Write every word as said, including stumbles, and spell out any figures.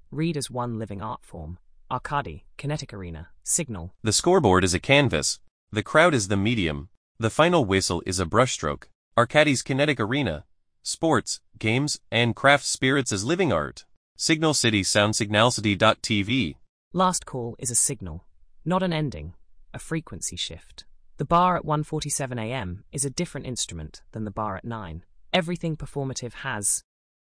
read as one living art form. Arcady, Kinetic Arena, Signal. The scoreboard is a canvas. The crowd is the medium. The final whistle is a brushstroke. Arcady's Kinetic Arena. Sports, games, and craft spirits as living art. Signal City Sound Signalcity dot T V. Last Call is a signal, not an ending, a frequency shift. The bar at one forty-seven a m is a different instrument than the bar at nine. Everything performative has